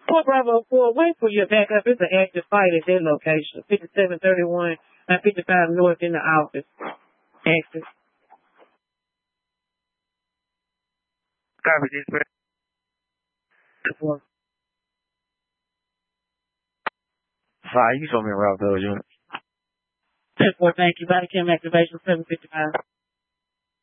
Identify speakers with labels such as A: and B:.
A: Fort Bravo 4, wait for your backup. It's an active fight at that location. 5731 and 55 North in the office. Active.
B: Copy this. Fire, you told me to route those units.
A: 10-4, thank you. Body cam activation 755.